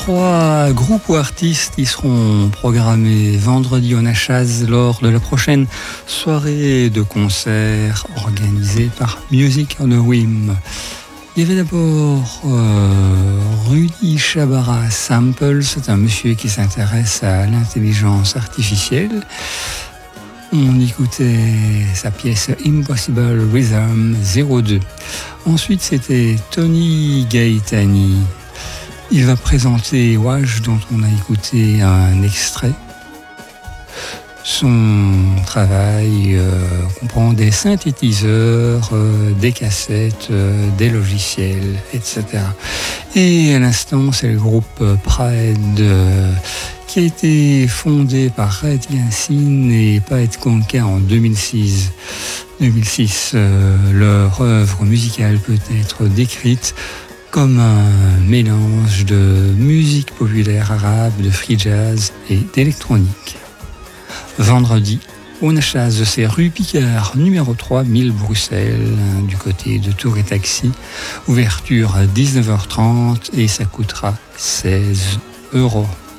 3 groupes ou artistes qui seront programmés vendredi au Nachaz lors de la prochaine soirée de concert organisée par Music on the Whim. Il y avait d'abord Rudy Chabara Sample, c'est un monsieur qui s'intéresse à l'intelligence artificielle. On écoutait sa pièce Impossible Rhythm 02. Ensuite, c'était Tony Gaetani. Il va présenter Wash, dont on a écouté un extrait. Son travail comprend des synthétiseurs, des cassettes, des logiciels, etc. Et à l'instant, c'est le groupe Pride qui a été fondé par Red Yassin et Paet Konka en 2006. Leur œuvre musicale peut être décrite comme un mélange de musique populaire arabe, de free jazz et d'électronique. Vendredi, au Nachaz, c'est rue Picard, numéro 3, 1000 Bruxelles, du côté de Tour et Taxi. Ouverture à 19h30 et ça coûtera 16 €.